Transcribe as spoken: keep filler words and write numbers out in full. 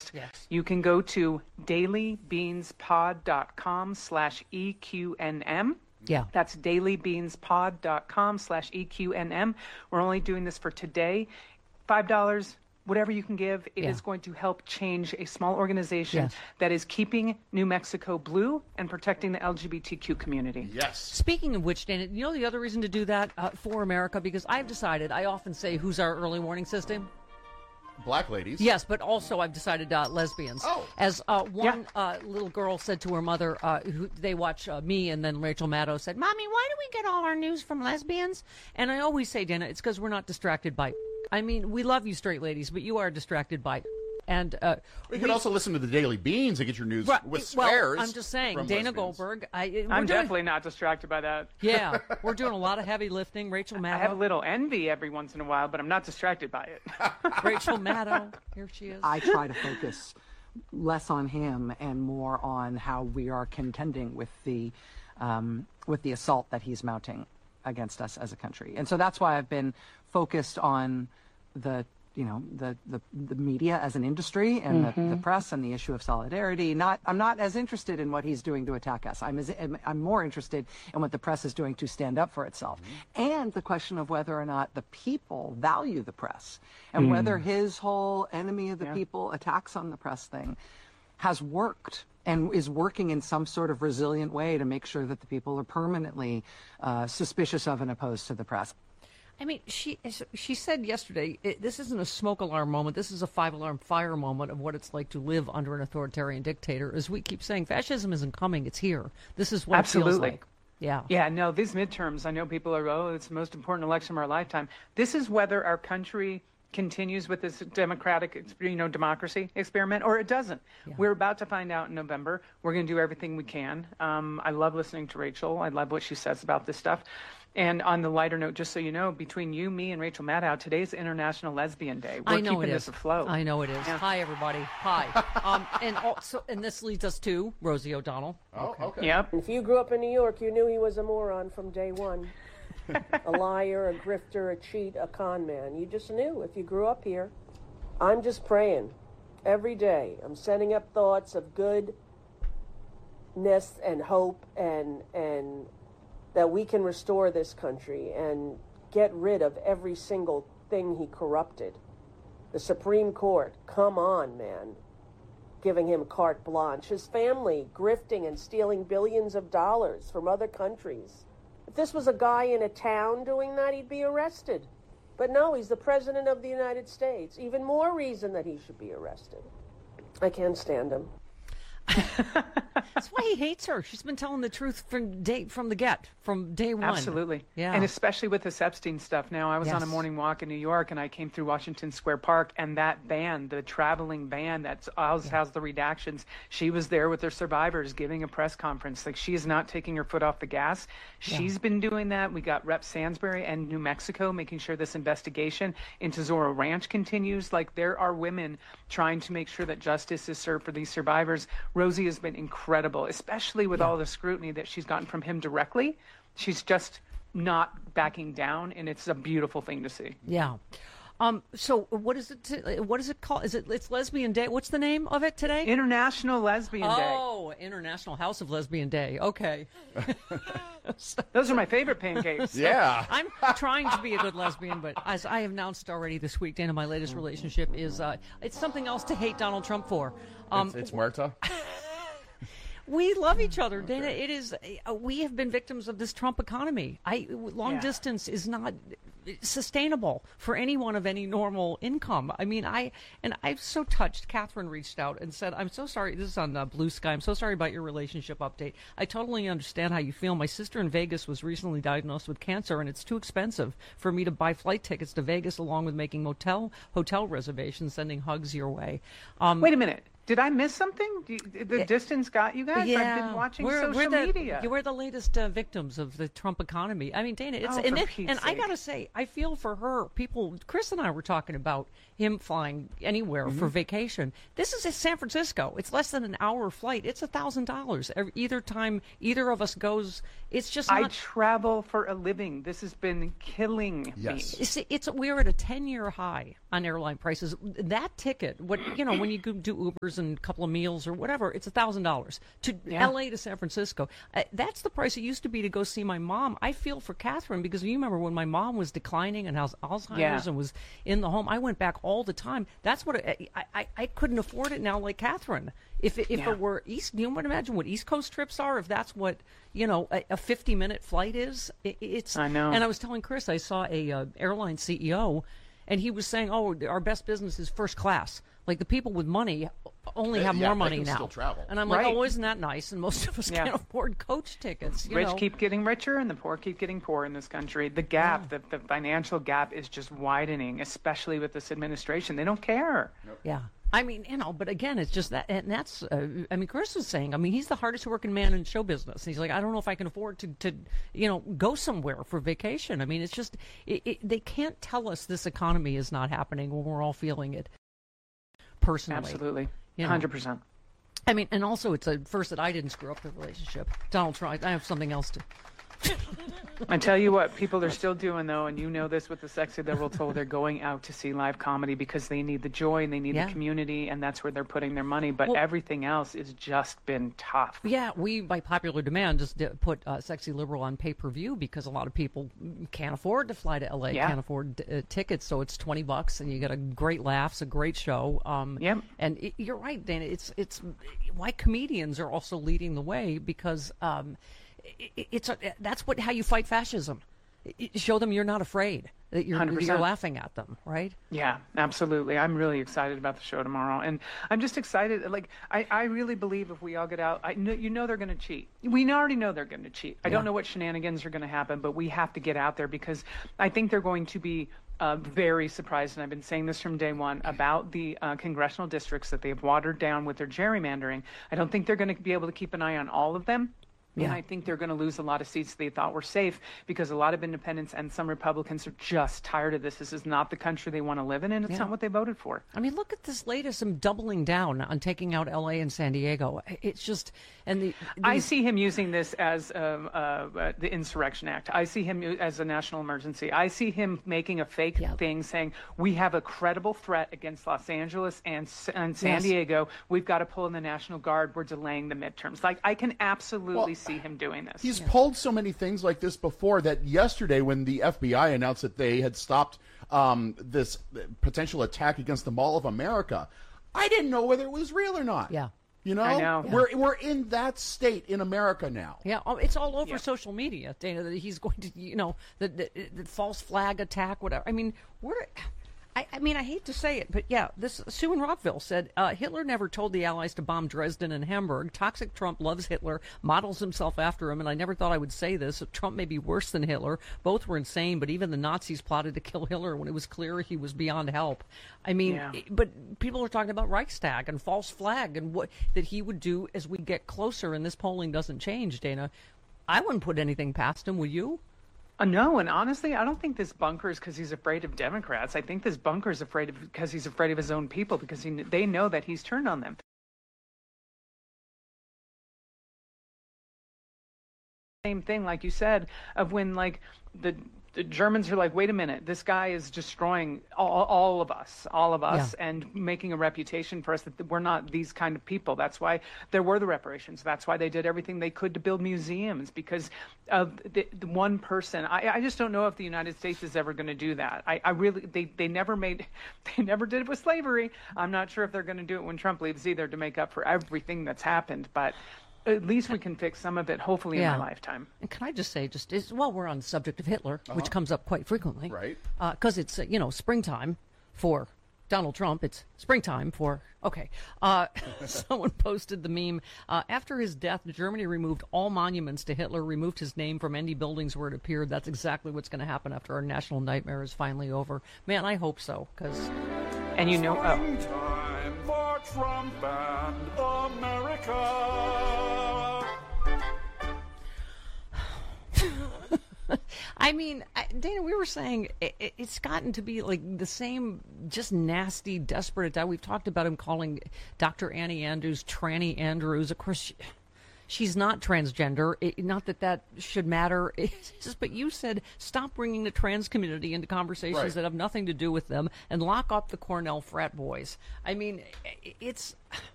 post, yes. you can go to dailybeanspod.com slash EQNM. Yeah. That's dailybeanspod.com slash EQNM. We're only doing this for today. five dollars, whatever you can give, it yeah. is going to help change a small organization yes. that is keeping New Mexico blue and protecting the L G B T Q community. Yes. Speaking of which, Dana, you know the other reason to do that uh, for America? Because I've decided, I often say, who's our early warning system? Black ladies. Yes, but also I've decided uh, lesbians. Oh. As uh, one yeah. uh, little girl said to her mother, uh, who they watch uh, me, and then Rachel Maddow said, Mommy, why do we get all our news from lesbians? And I always say, Dana, it's because we're not distracted by I mean, we love you straight ladies, but you are distracted by And uh, well, you can also listen to the Daily Beans and get your news right, with swears. Well, I'm just saying, Dana lesbians. Goldberg. I, I'm doing, definitely not distracted by that. Yeah, we're doing a lot of heavy lifting. Rachel Maddow. I have a little envy every once in a while, but I'm not distracted by it. Rachel Maddow, here she is. I try to focus less on him and more on how we are contending with the um, with the assault that he's mounting against us as a country. And so that's why I've been focused on the you know, the, the, the media as an industry and mm-hmm. the, the press and the issue of solidarity. Not, I'm not as interested in what he's doing to attack us. I'm, as, I'm more interested in what the press is doing to stand up for itself. Mm-hmm. And the question of whether or not the people value the press and mm. whether his whole enemy of the yeah. people attacks on the press thing has worked and is working in some sort of resilient way to make sure that the people are permanently uh, suspicious of and opposed to the press. I mean, she she said yesterday, it, this isn't a smoke alarm moment. This is a five-alarm fire moment of what it's like to live under an authoritarian dictator. As we keep saying, fascism isn't coming. It's here. This is what Absolutely. it feels like. Yeah. Yeah, no, these midterms, I know people are, oh, it's the most important election of our lifetime. This is whether our country continues with this democratic, you know, democracy experiment, or it doesn't. Yeah. We're about to find out in November. We're going to do everything we can. Um, I love listening to Rachel. I love what she says about this stuff. And on the lighter note, just so you know, between you, me, and Rachel Maddow, today's International Lesbian Day. We're I know keeping it this is. afloat. I know it is. Yeah. Hi, everybody. Hi. um, and also, and this leads us to Rosie O'Donnell. Oh, okay. okay. Yep. If you grew up in New York, you knew he was a moron from day one. A liar, a grifter, a cheat, a con man. You just knew if you grew up here. I'm just praying every day. I'm setting up thoughts of goodness and hope and and that we can restore this country and get rid of every single thing he corrupted. The Supreme Court, come on, man, giving him carte blanche. His family grifting and stealing billions of dollars from other countries. If this was a guy in a town doing that, he'd be arrested. But no, he's the President of the United States. Even more reason that he should be arrested. I can't stand him. That's why he hates her. She's been telling the truth from day from the get, from day one. Absolutely. Yeah. And especially with this Epstein stuff. Now, I was yes. on a morning walk in New York, and I came through Washington Square Park, and that band, the traveling band that has, yeah. has the redactions, she was there with their survivors giving a press conference. Like, she is not taking her foot off the gas. She's yeah. been doing that. We got Rep Sansbury and New Mexico making sure this investigation into Zorro Ranch continues. Like, there are women trying to make sure that justice is served for these survivors. Rosie has been incredible, especially with yeah. all the scrutiny that she's gotten from him directly. She's just not backing down, and it's a beautiful thing to see. Yeah. Um. So, what is it? T- what is it called? Is it? It's Lesbian Day. What's the name of it today? International Lesbian oh, Day. Oh, International House of Lesbian Day. Okay. Those are my favorite pancakes. So yeah. I'm trying to be a good lesbian, but as I have announced already this week, Dana, my latest relationship is uh, it's something else to hate Donald Trump for. Um, it's, it's Muerta. We love each other, Dana. Okay. It is. Uh, we have been victims of this Trump economy. I long yeah. distance is not sustainable for anyone of any normal income. I mean, I and I'm so touched. Catherine reached out and said, "I'm so sorry." This is on uh, Blue Sky. I'm so sorry about your relationship update. I totally understand how you feel. My sister in Vegas was recently diagnosed with cancer, and it's too expensive for me to buy flight tickets to Vegas, along with making motel hotel reservations. Sending hugs your way. Um, Wait a minute. Did I miss something? Do you- The distance got you guys? Yeah, I've been watching we're, social we're the, media. We're the latest uh, victims of the Trump economy. I mean, Dana, it's Oh, and, for it, Pete's and I sake. gotta say, I feel for her. People, Chris and I were talking about him flying anywhere Mm-hmm. for vacation. This is in San Francisco. It's less than an hour flight. It's a thousand dollars either time either of us goes. It's just I not. travel for a living. This has been killing Yes. me. It's, it's we're at a ten-year high on airline prices. That ticket, what you know, when you go do Ubers and a couple of meals or whatever, it's a thousand dollars to Yeah. L A to San Francisco. Uh, that's the price it used to be to go see my mom. I feel for Catherine because you remember when my mom was declining and has Alzheimer's Yeah. and was in the home. I went back all the time. That's what I I, I, I couldn't afford it now, like Catherine. If it, if Yeah. it were East, you would imagine what East Coast trips are. If that's what you know, a, a fifty-minute flight is. It, it's. I know. And I was telling Chris, I saw a uh, airline C E O, and he was saying, "Oh, our best business is first class. Like the people with money only They- have yeah, more they money can now." still travel. And I'm like, Right. "Oh, isn't that nice?" And most of us Yeah. can't afford coach tickets. You Rich know? keep getting richer and the poor keep getting poor in this country. The gap, the, the financial gap is just widening, especially with this administration. They don't care. Yeah. I mean, you know, but again, it's just that, and that's, uh, I mean, Chris was saying, I mean, he's the hardest working man in show business. And he's like, I don't know if I can afford to, to you know, go somewhere for vacation. I mean, it's just, it, it, they can't tell us this economy is not happening when we're all feeling it personally. Absolutely. You know. one hundred percent. I mean, and also it's a first that I didn't screw up the relationship. Donald Trump, I have something else to. I tell you what, people are still doing though, and you know this with the Sexy Liberal toll, they're going out to see live comedy because they need the joy and they need Yeah. the community, and that's where they're putting their money. But Well- everything else has just been tough. Yeah, we, by popular demand, just did put uh, Sexy Liberal on pay-per-view because a lot of people can't afford to fly to L A, Yeah. can't afford uh, tickets, so it's twenty bucks, and you get a great laughs, a great show. Um, Yep. And it, you're right, Dana. It's it's why comedians are also leading the way because um, it, it's a, that's what how you fight fascism. It- show them you're not afraid, that you're, one hundred that percent. you're laughing at them, right? Yeah, absolutely. I'm really excited about the show tomorrow, and I'm just excited. Like, I, I really believe if we all get out, I know, you know they're going to cheat. We already know they're going to cheat. I don't know what shenanigans are going to happen, but we have to get out there because I think they're going to be uh, very surprised, and I've been saying this from day one, about the uh, congressional districts that they've watered down with their gerrymandering. I don't think they're going to be able to keep an eye on all of them. And Yeah. I think they're going to lose a lot of seats they thought were safe because a lot of independents and some Republicans are just tired of this. This is not the country they want to live in, and it's Yeah. not what they voted for. I mean, look at this latest. I'm doubling down on taking out L A and San Diego. It's just, and the I these- see him using this as um, uh, uh, the Insurrection Act. I see him as a national emergency. I see him making a fake Yeah. thing saying, we have a credible threat against Los Angeles and, S- and San Yes. Diego. We've got to pull in the National Guard. We're delaying the midterms. Like, I can absolutely Well, see him doing this. He's pulled so many things like this before that yesterday when the F B I announced that they had stopped um, this potential attack against the Mall of America, I didn't know whether it was real or not. Yeah. You know? I know. We're, we're in that state in America now. Yeah, oh, it's all over Yeah. social media, Dana, that he's going to, you know, the, the, the false flag attack, whatever. I mean, we're, I, I mean, I hate to say it, but yeah, this Sue in Rockville said uh, Hitler never told the Allies to bomb Dresden and Hamburg. Toxic Trump loves Hitler, models himself after him, and I never thought I would say this. Trump may be worse than Hitler. Both were insane, but even the Nazis plotted to kill Hitler when it was clear he was beyond help. I mean, Yeah. it- but people are talking about Reichstag and false flag and what that he would do as we get closer and this polling doesn't change, Dana. I wouldn't put anything past him, would you? Uh, no, and honestly, I don't think this bunker is because he's afraid of Democrats. I think this bunker is afraid of because he's afraid of his own people because he, they know that he's turned on them. Same thing, like you said, of when like the the Germans are like, wait a minute, this guy is destroying all, all of us, all of us, Yeah. and making a reputation for us that we're not these kind of people. That's why there were the reparations. That's why they did everything they could to build museums because of the, the one person. I, I just don't know if the United States is ever going to do that. I, I really, they, they never made, they never did it with slavery. I'm not sure if they're going to do it when Trump leaves either to make up for everything that's happened, but at least we can fix some of it, hopefully, Yeah. in my lifetime. And can I just say, just as, while we're on the subject of Hitler, which comes up quite frequently, Right. Because it's uh, you know springtime for Donald Trump. It's springtime for okay. Uh, someone posted the meme uh, after his death. Germany removed all monuments to Hitler, removed his name from any buildings where it appeared. That's exactly what's going to happen after our national nightmare is finally over. Man, I hope so because. And you know, oh. Time for for Trump and America. I mean, I- Dana, we were saying it, it- it's gotten to be like the same, just nasty, desperate attack. We've talked about him calling Doctor Annie Andrews Tranny Andrews. Of course, she, she's not transgender. It, not that that should matter. It's just, but you said stop bringing the trans community into conversations Right. that have nothing to do with them and lock up the Cornell frat boys. I mean, i- it's